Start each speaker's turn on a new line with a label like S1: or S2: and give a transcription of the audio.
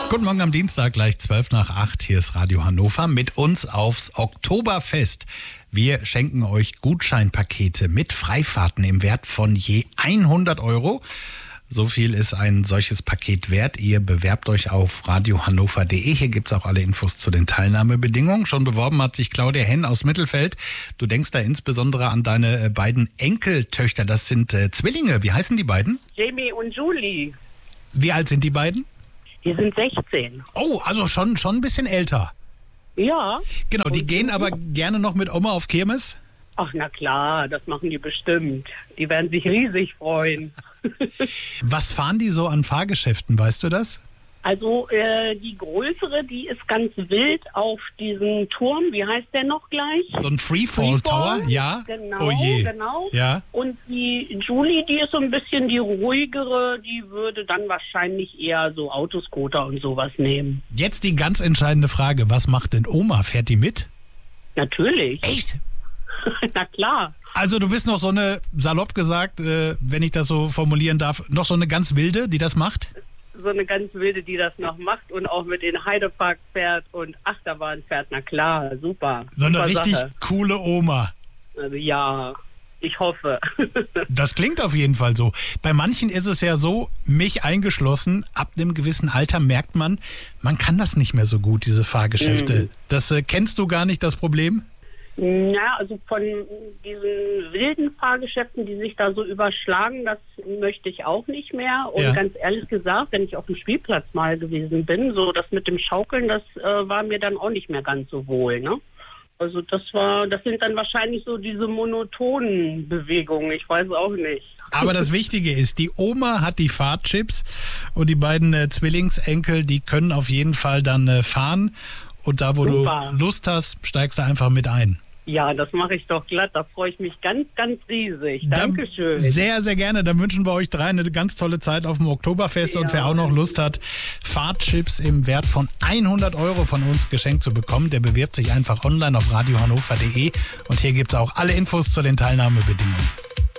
S1: Guten Morgen am Dienstag, gleich 7:55. Hier ist Radio Hannover mit uns aufs Oktoberfest. Wir schenken euch Gutscheinpakete mit Freifahrten im Wert von je 100 Euro. So viel ist ein solches Paket wert. Ihr bewerbt euch auf radiohannover.de. Hier gibt es auch alle Infos zu den Teilnahmebedingungen. Schon beworben hat sich Claudia Henn aus Mittelfeld. Du denkst da insbesondere an deine beiden Enkeltöchter. Das sind Zwillinge. Wie heißen die beiden?
S2: Jamie und Julie.
S1: Wie alt sind die beiden?
S2: Die sind 16.
S1: Oh, also schon ein bisschen älter.
S2: Ja.
S1: Genau, die gehen aber gerne noch mit Oma auf Kirmes?
S2: Ach, na klar, das machen die bestimmt. Die werden sich riesig freuen.
S1: Was fahren die so an Fahrgeschäften, weißt du das?
S2: Also die größere, die ist ganz wild auf diesem Turm. Wie heißt der noch gleich?
S1: So ein Freefall-Tower, ja?
S2: Genau,
S1: oh je.
S2: genau.
S1: Ja.
S2: Und die Julie, die ist so ein bisschen die ruhigere, die würde dann wahrscheinlich eher so Autoscooter und sowas nehmen.
S1: Jetzt die ganz entscheidende Frage, was macht denn Oma? Fährt die mit?
S2: Natürlich.
S1: Echt?
S2: Na klar.
S1: Also du bist noch so eine, salopp gesagt, wenn ich das so formulieren darf, noch so eine ganz wilde, die das macht?
S2: So eine ganz wilde, die das noch macht und auch mit in Heidepark fährt und Achterbahn fährt. Na klar, super.
S1: So eine
S2: super
S1: richtig
S2: Sache.
S1: coole Oma.
S2: Also ja, ich hoffe.
S1: Das klingt auf jeden Fall so. Bei manchen ist es ja so, mich eingeschlossen, ab einem gewissen Alter merkt man kann das nicht mehr so gut, diese Fahrgeschäfte. Das kennst du gar nicht, das Problem?
S2: Ja, also von diesen wilden Fahrgeschäften, die sich da so überschlagen, das möchte ich auch nicht mehr. Und ganz ehrlich gesagt, wenn ich auf dem Spielplatz mal gewesen bin, so das mit dem Schaukeln, das war mir dann auch nicht mehr ganz so wohl, ne? Also das sind dann wahrscheinlich so diese monotonen Bewegungen, ich weiß auch nicht.
S1: Aber das Wichtige ist, die Oma hat die Fahrtchips und die beiden Zwillingsenkel, die können auf jeden Fall dann fahren. Und da, wo
S2: Super.
S1: du Lust hast, steigst du einfach mit ein.
S2: Ja, das mache ich doch glatt. Da freue ich mich ganz, ganz riesig. Dankeschön.
S1: Sehr, sehr gerne. Dann wünschen wir euch drei eine ganz tolle Zeit auf dem Oktoberfest. Ja. Und wer auch noch Lust hat, Fahrtchips im Wert von 100 Euro von uns geschenkt zu bekommen, der bewirbt sich einfach online auf radiohannover.de. Und hier gibt es auch alle Infos zu den Teilnahmebedingungen.